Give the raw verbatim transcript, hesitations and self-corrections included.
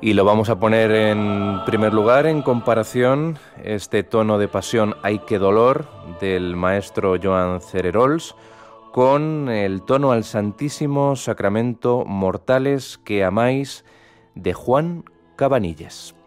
Y lo vamos a poner en primer lugar en comparación este tono de pasión Ay qué dolor del maestro Joan Cererols con el tono al Santísimo Sacramento Mortales que amáis de Juan Cabanilles.